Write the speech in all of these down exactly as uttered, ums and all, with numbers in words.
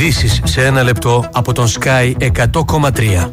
Ειδήσεις σε ένα λεπτό από τον Sky εκατό κόμμα τρία.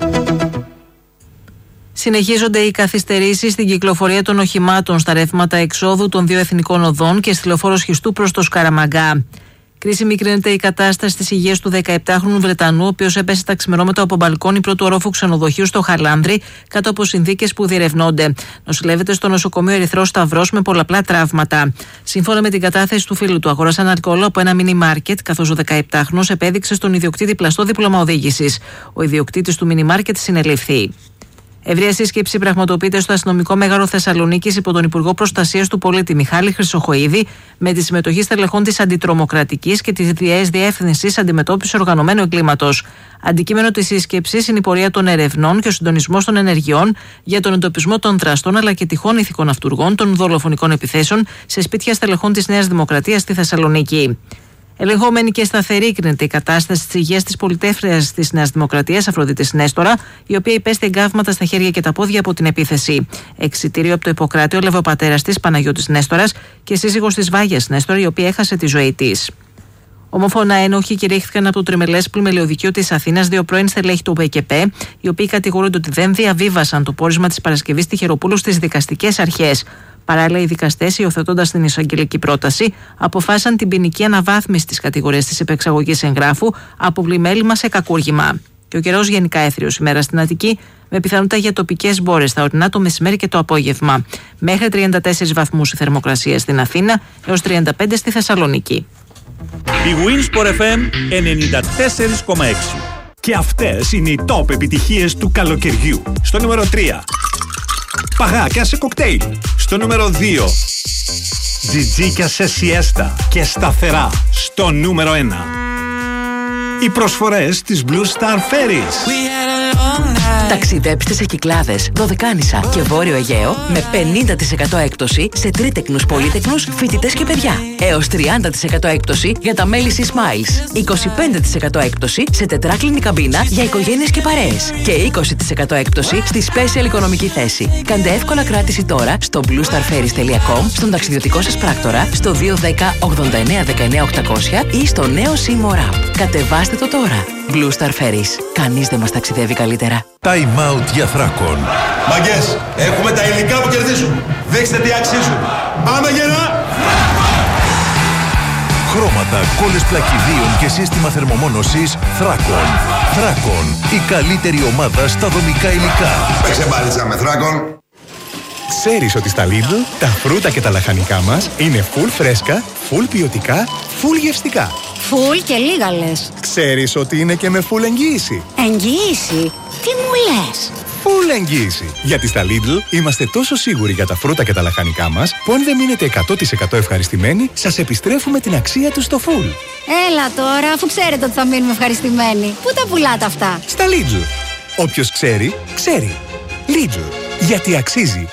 Συνεχίζονται οι καθυστερήσεις στην κυκλοφορία των οχημάτων στα ρεύματα εξόδου των δύο εθνικών οδών και στη λεωφόρο Σχιστού προς το Σκαραμαγκά. Κρίσιμη κρίνεται η κατάσταση της υγείας του δεκαεπτάχρονου Βρετανού, ο οποίος έπεσε τα ξημερώματα από μπαλκόνι πρώτου ορόφου ξενοδοχείου στο Χαλάνδρι, κάτω από συνθήκες που διερευνώνται. Νοσηλεύεται στο νοσοκομείο Ερυθρός Σταυρός με πολλαπλά τραύματα. Σύμφωνα με την κατάθεση του φίλου του, αγόρασαν αλκοόλ από ένα μίνι μάρκετ, καθώς ο δεκαεπτάχρονος επέδειξε στον ιδιοκτήτη πλαστό δίπλωμα οδήγησης. Ο ιδιοκτήτης του μίνι μάρκετ συνελήφθη. Ευρεία σύσκεψη πραγματοποιείται στο αστυνομικό μέγαρο Θεσσαλονίκης υπό τον Υπουργό Προστασίας του Πολίτη Μιχάλη Χρυσοχοΐδη, με τη συμμετοχή στελεχών της Αντιτρομοκρατικής και της Διεύθυνσης Αντιμετώπισης Οργανωμένου Εγκλήματος. Αντικείμενο της σύσκεψης είναι η πορεία των ερευνών και ο συντονισμός των ενεργειών για τον εντοπισμό των δραστών αλλά και τυχόν ηθικών αυτουργών των δολοφονικών επιθέσεων σε σπίτια στελεχών της Νέας Δημοκρατίας στη Θεσσαλονίκη. Ελεγχόμενη και σταθερή κρίνεται η κατάσταση της υγείας της πολιτεύθυνας της Νέας Δημοκρατίας, Αφροδίτης Νέστορα, η οποία υπέστη εγκάβματα στα χέρια και τα πόδια από την επίθεση. Εξιτήριο από το Ιπποκράτιο έλαβε ο πατέρας της, Παναγιώτης Νέστορας, και σύζυγος της Βάγιας Νέστορα, η οποία έχασε τη ζωή της. Ομόφωνα ένοχοι κηρύχθηκαν από το τριμελές πλημελιωδικείο της Αθήνας δύο πρώην στελέχη του ΟΠΕΚΕΠΕ, οι οποίοι κατηγορούνται ότι δεν διαβίβασαν το πόρισμα της Παρασκευής στη Χεροπούλου στις δικαστικές αρχές. Παράλληλα, οι δικαστές, υιοθετώντας την εισαγγελική πρόταση, αποφάσισαν την ποινική αναβάθμιση της κατηγορίας της υπεξαγωγής εγγράφου από πλημέλημα σε κακούργημα. Και ο καιρός γενικά έθριος ημέρα στην Αττική, με πιθανότητα για τοπικές μπόρες στα ορεινά το μεσημέρι και το απόγευμα. Μέχρι τριάντα τέσσερις βαθμούς η θερμοκρασία στην Αθήνα έως τριάντα πέντε στη Θεσσαλονίκη. Η Winsport εφ εμ ενενήντα τέσσερα κόμμα έξι. Και αυτές είναι οι top επιτυχίες του καλοκαιριού. Στο νούμερο τρία. Παγάκια σε κοκτέιλ. Στο νούμερο δύο. Τζιτζίκια σε σιέστα και σταθερά. Στο νούμερο ένα. Οι προσφορές της Blue Star Ferries. Ταξιδέψτε σε Κυκλάδες, Δωδεκάνησα και Βόρειο Αιγαίο με πενήντα τοις εκατό έκπτωση σε τρίτεκνους, πολύτεκνους, φοιτητές και παιδιά. Έως τριάντα τοις εκατό έκπτωση για τα μέλη C-Smiles. είκοσι πέντε τοις εκατό έκπτωση σε τετράκλινη καμπίνα για οικογένειες και παρέες. Και είκοσι τοις εκατό έκπτωση στη Special οικονομική θέση. Κάντε εύκολα κράτηση τώρα στο blue star ferries τελεία com, στον ταξιδιωτικό σας πράκτορα, στο δύο ένα μηδέν ογδόντα εννέα δεκαεννέα οκτακόσια ή στο νέο Seymour App. Κατεβάστε το τώρα. Blue Star Ferries. Κανείς δεν μας ταξιδεύει καλύτερα. Time out για Θράκον. Μαγκές, έχουμε τα υλικά που κερδίζουν. Δείξτε τι αξίζουν. Πάμε γερά! Χρώματα, κόλλες πλακιδίων και σύστημα θερμομόνωσης Θράκον. Θράκον, η καλύτερη ομάδα στα δομικά υλικά. Παίξε μπάλιτσα με Θράκον. Ξέρεις ότι στα Lidl τα φρούτα και τα λαχανικά μας είναι full φρέσκα, full ποιοτικά, full γευστικά. Full και λίγα λες. Ξέρεις ότι είναι και με full εγγύηση. Εγγύηση? Τι μου λες? Full εγγύηση. Γιατί στα Lidl είμαστε τόσο σίγουροι για τα φρούτα και τα λαχανικά μας, που αν δεν μείνετε εκατό τοις εκατό ευχαριστημένοι, σας επιστρέφουμε την αξία τους στο full. Έλα τώρα, αφού ξέρετε ότι θα μείνουμε ευχαριστημένοι. Πού τα πουλάτε αυτά? Στα Lidl. Όποιος ξέρει, ξέρει. Lidl. Γιατί αξίζει.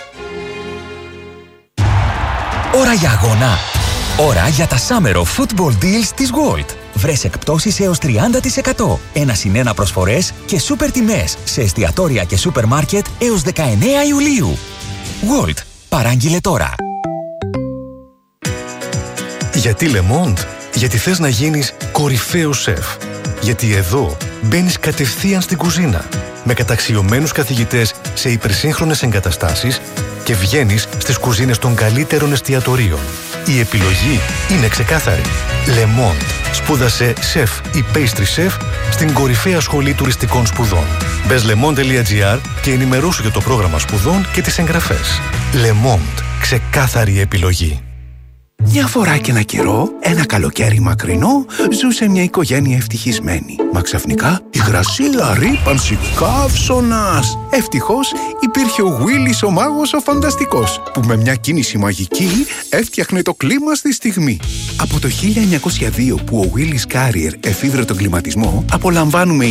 Ώρα για αγώνα. Ώρα για τα Summer of Football Deals της Gold. Βρες εκπτώσεις έως τριάντα τοις εκατό. Ένα συν ένα προσφορές και σούπερ τιμές σε εστιατόρια και σούπερ μάρκετ έως δεκαεννέα Ιουλίου. Gold. Παράγγειλε τώρα. Γιατί Le Monde? Γιατί θες να γίνεις κορυφαίος σεφ. Γιατί εδώ μπαίνεις κατευθείαν στην κουζίνα με καταξιωμένους καθηγητές σε υπερσύγχρονες εγκαταστάσεις και βγαίνεις στις κουζίνες των καλύτερων εστιατορίων. Η επιλογή είναι ξεκάθαρη. Le Monde. Σπούδασε σεφ ή pastry chef στην κορυφαία σχολή τουριστικών σπουδών. Μπες lemond τελεία gr και ενημερώσου για το πρόγραμμα σπουδών και τις εγγραφές. Le Monde. Ξεκάθαρη επιλογή. Μια φορά και ένα καιρό, ένα καλοκαίρι μακρινό, ζούσε μια οικογένεια ευτυχισμένη. Μα ξαφνικά η γρασίλα ρύπανση καύσωνας. Ευτυχώς υπήρχε ο Willis ο μάγος ο φανταστικός, που με μια κίνηση μαγική έφτιαχνε το κλίμα στη στιγμή. Από το χίλια εννιακόσια δύο που ο Willis Carrier εφήβρε τον κλιματισμό, απολαμβάνουμε